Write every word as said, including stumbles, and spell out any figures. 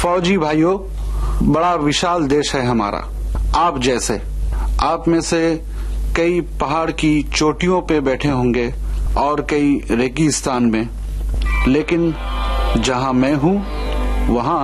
फौजी भाइयों, बड़ा विशाल देश है हमारा। आप जैसे, आप में से कई पहाड़ की चोटियों पे बैठे होंगे और कई रेगिस्तान में, लेकिन जहां मैं हूं वहां